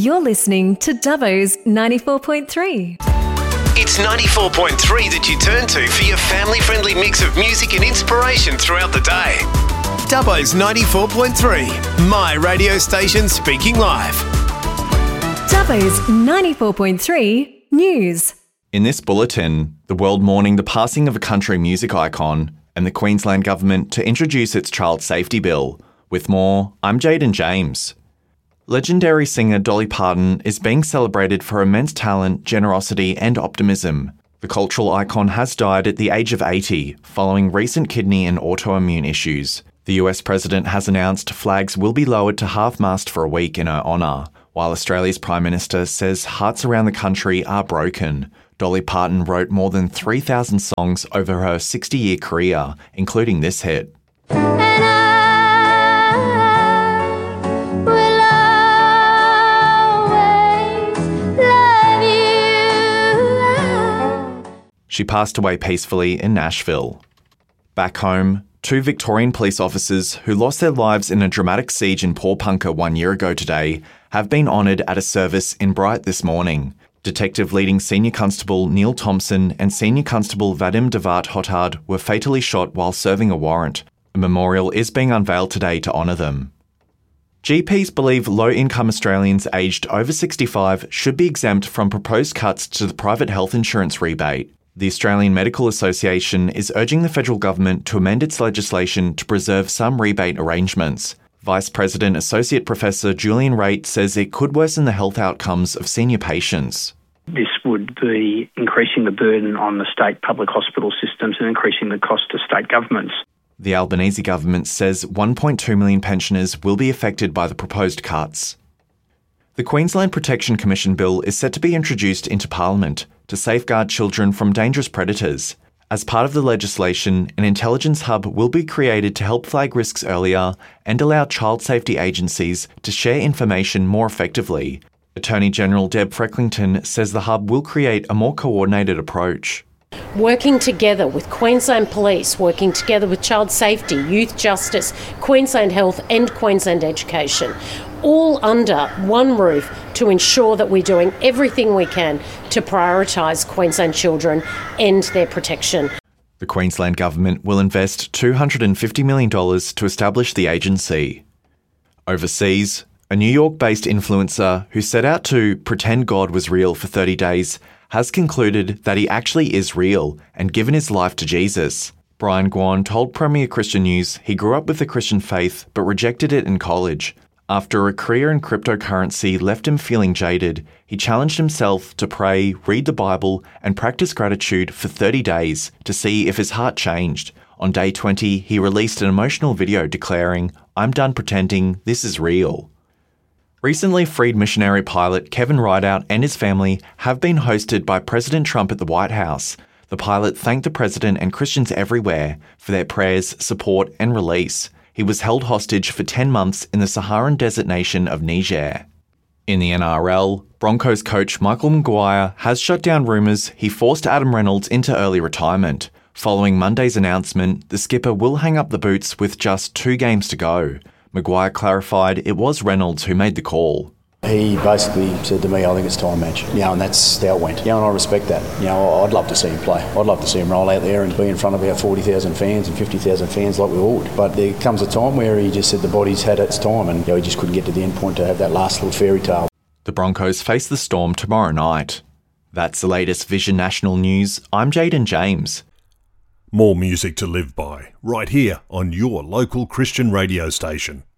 You're listening to Dubbo's 94.3. It's 94.3 that you turn to for your family-friendly mix of music and inspiration throughout the day. Dubbo's 94.3, my radio station speaking live. Dubbo's 94.3 News. In this bulletin, the world mourning the passing of a country music icon and the Queensland Government to introduce its Child Safety Bill. With more, I'm Jaden James. Legendary singer Dolly Parton is being celebrated for immense talent, generosity and optimism. The cultural icon has died at the age of 80 following recent kidney and autoimmune issues. The US President has announced flags will be lowered to half-mast for a week in her honour, while Australia's Prime Minister says hearts around the country are broken. Dolly Parton wrote more than 3,000 songs over her 60-year career, including this hit. She passed away peacefully in Nashville. Back home, 2 Victorian police officers who lost their lives in a dramatic siege in Pawnpukka 1 year ago today have been honoured at a service in Bright this morning. Detective leading Senior Constable Neil Thompson and Senior Constable Vadim Devat Hotard were fatally shot while serving a warrant. A memorial is being unveiled today to honour them. GPs believe low-income Australians aged over 65 should be exempt from proposed cuts to the private health insurance rebate. The Australian Medical Association is urging the federal government to amend its legislation to preserve some rebate arrangements. Vice President Associate Professor Julian Raitt says it could worsen the health outcomes of senior patients. This would be increasing the burden on the state public hospital systems and increasing the cost to state governments. The Albanese government says 1.2 million pensioners will be affected by the proposed cuts. The Queensland Protection Commission Bill is set to be introduced into Parliament to safeguard children from dangerous predators. As part of the legislation, an intelligence hub will be created to help flag risks earlier and allow child safety agencies to share information more effectively. Attorney General Deb Frecklington says the hub will create a more coordinated approach. Working together with Queensland Police, working together with Child Safety, Youth Justice, Queensland Health and Queensland Education, all under one roof to ensure that we're doing everything we can to prioritise Queensland children and their protection. The Queensland Government will invest $250 million to establish the agency. Overseas, a New York-based influencer who set out to pretend God was real for 30 days has concluded that he actually is real and given his life to Jesus. Brian Guan told Premier Christian News he grew up with the Christian faith but rejected it in college. After a career in cryptocurrency left him feeling jaded, he challenged himself to pray, read the Bible, and practice gratitude for 30 days to see if his heart changed. On day 20, he released an emotional video declaring, "I'm done pretending, this is real." Recently freed missionary pilot Kevin Rideout and his family have been hosted by President Trump at the White House. The pilot thanked the president and Christians everywhere for their prayers, support, and release. He was held hostage for 10 months in the Saharan desert nation of Niger. In the NRL, Broncos coach Michael Maguire has shut down rumours he forced Adam Reynolds into early retirement. Following Monday's announcement, the skipper will hang up the boots with just 2 games to go. Maguire clarified it was Reynolds who made the call. He basically said to me, I think it's time, match. And that's how it went. And I respect that. I'd love to see him play. I'd love to see him roll out there and be in front of our 40,000 fans and 50,000 fans like we all would. But there comes a time where he just said the body's had its time and he just couldn't get to the end point to have that last little fairy tale. The Broncos face the Storm tomorrow night. That's the latest Vision National News. I'm Jaden James. More music to live by, right here on your local Christian radio station.